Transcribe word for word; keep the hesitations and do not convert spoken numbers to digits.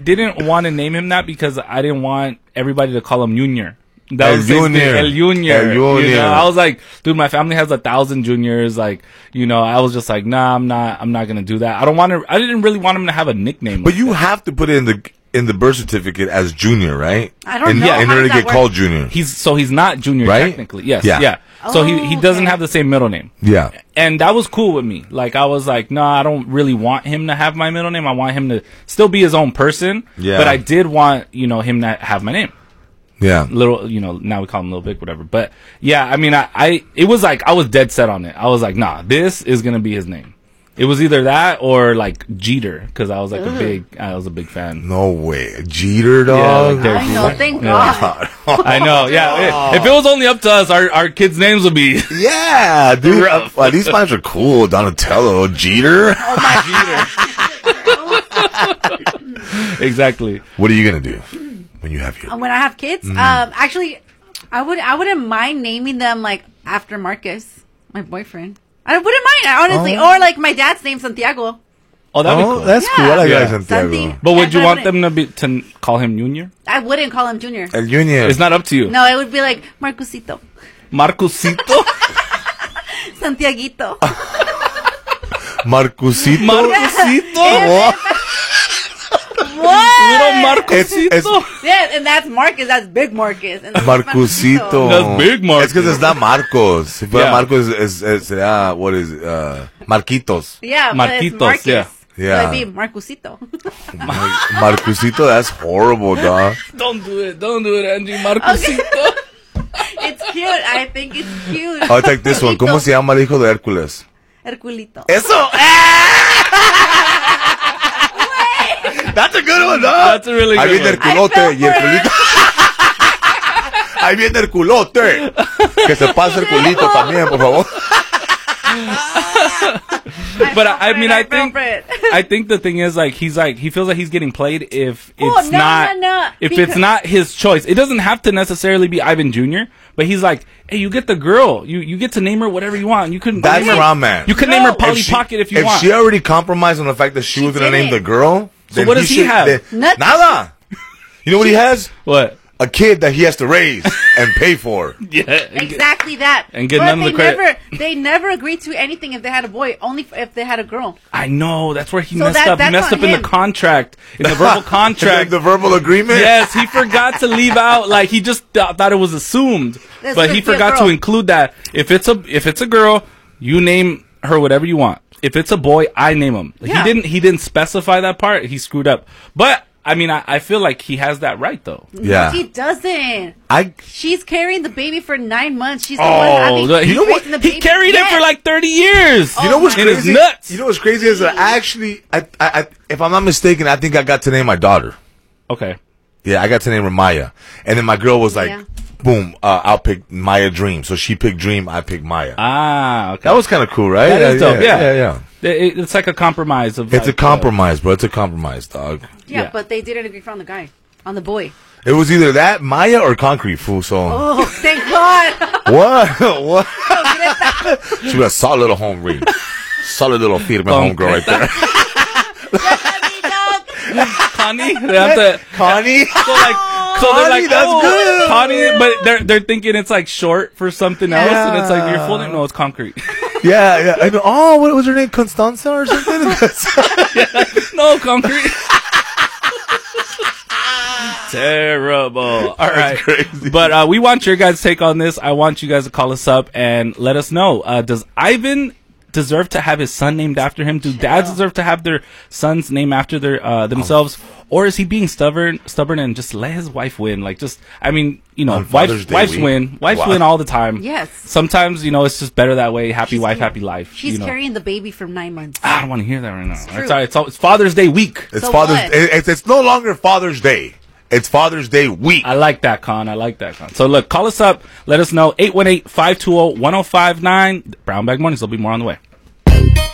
didn't want to name him that because I didn't want everybody to call him Junior. That El was the same Junior. thing. El Junior. El Junior. You know? I was like, dude, my family has a thousand juniors. Like, you know, I was just like, nah, I'm not, I'm not gonna do that. I don't want to. I didn't really want him to have a nickname. But like you that. have to put it in the in the birth certificate as Junior, right? I don't in, know. In How order to does that get work? called Junior. He's so he's not Junior Right? technically. Yes. Yeah. Yeah. So he he Oh, doesn't okay. have the same middle name. Yeah. And that was cool with me. Like, I was like, no, I don't really want him to have my middle name. I want him to still be his own person. Yeah. But I did want, you know, him to have my name. Yeah. Little, you know, now we call him Little Vic, whatever. But yeah, I mean, I, I, it was like, I was dead set on it. I was like, nah, this is going to be his name. It was either that or like Jeter, because I was like a big, I was a big fan. No way. Jeter, Yeah, dog? like Derek I know, Jeter. thank Yeah. God. I know, yeah. If it was only up to us, our, our kids' names would be Yeah, dude. Rough. Well, these lines are cool. Donatello, Jeter. exactly. What are you gonna do when you have your? When I have kids, Mm-hmm. um, actually, I would I wouldn't mind naming them like after Marcus, my boyfriend. I wouldn't mind, honestly, Oh. or like my dad's name, Santiago. Oh, that'd be Oh, cool. that's cool. I Yeah. like Yeah. that, Santiago. Something- But would Yeah, you but I want wouldn't- them to be to call him Junior? I wouldn't call him Junior. El Junior. It's not up to you. No, it would be like Marcusito, Marcosito? Santiaguito. Marcusito. Marcosito? What? Little Marcosito? It's- it's- Yeah, and that's Marcus. That's Big Marcus. And that's Marcusito. That's big Marcos. It's because it's not Marcos. If Yeah. Marcos is, is, uh, what is it? Uh, Marquitos. Yeah, but it's Marquitos, Marcus. yeah. Yeah. So it'd be Marcusito. Marcusito, that's horrible, dog. Don't do it. Don't do it, Angie. Marcosito. It's cute. I think it's cute. I'll take this one. ¿Cómo se llama el hijo de Hércules? Herculito. Eso. That's a good one, dog. That's a really Ahí good viene one. Herculote I y fell for Herculito. Ahí viene Herculote. Que se pase Herculito también, por favor. But I, I mean, I fell think, for it. I think the thing is, like, he's like, he feels like he's getting played if Oh, it's no, not, no, no. if Because- it's not his choice. It doesn't have to necessarily be Ivan Junior, but he's like, hey, you get the girl. You you get to name her whatever you want. You can That's name her, where I'm at. You can No. name her If Polly she- Pocket if you if want. she already compromised on the fact that she, She was going to name didn't. the girl, then what does he should- have? then- Nothing. Nada. You know what he has? What? A kid that he has to raise and pay for. Yeah. and get- Exactly that. And get but none of they the credit. never, they never agreed to anything if they had a boy. Only f- if they had a girl. I know. That's where he So messed that- up. He that's messed on up in the him. contract, in the verbal contract. the verbal agreement? Yes, he forgot to leave out. Like he just th- thought it was assumed, That's but he gonna be a forgot to girl. include that. If it's a if it's a girl, you name her whatever you want. If it's a boy, I name him. Yeah. He didn't. He didn't specify that part. He screwed up. But I mean, I, I feel like he has that right though. Yeah. She doesn't. I She's carrying the baby for nine months. She's the Oh, one having, the- you know what? raising the He baby. carried it Yes. for like thirty years. You know what's In his crazy? nuts. You know what's crazy is that I actually, I, I, I, if I'm not mistaken, I think I got to name my daughter. Okay. Yeah, I got to name her Maya, and then my girl was like, Yeah. "Boom, uh, I'll pick Maya Dream." So she picked Dream, I picked Maya. Ah, okay. that was kind of cool, right? That is dope. Yeah, yeah, yeah. It- it's like a compromise of. It's a like, uh, compromise, bro. It's a compromise, dog. Yeah, Yeah. but they didn't agree on the guy, on the boy. It was either that Maya or Concrete, fool. So Oh, thank God. what? What? She was a solid little home read, solid little firme homegirl right there. Connie. They have to. Connie. So like, so they're Connie, like, that's oh, good. Connie, but they're they're thinking it's like short for something else, and it's like your full name. No, it's concrete. Yeah, yeah. I know. Oh, what was her name? Constanza or something? No, concrete. Terrible. All right, crazy. but uh, we want your guys' take on this. I want you guys to call us up and let us know. Uh, does Ivan deserve to have his son named after him? Do dads deserve to have their sons named after their uh, themselves? Or is he being stubborn, stubborn, and just let his wife win? Like, just, I mean, you know, On Father's wives, Day wives week. win, wives Wow. win all the time. Yes. Sometimes, you know, it's just better that way. Happy She's wife, carrying- happy life. She's you know. carrying the baby for nine months. Ah, I don't want to hear that right now. true. It's, all right, it's, all, it's Father's Day week. It's So Father's. what? It, it's, it's no longer Father's Day. It's Father's Day week. I like that, Con. I like that, Con. So, look, call us up. Let us know. eight one eight, five two zero, one zero five nine. Brown Bag Mornings. There'll be more on the way.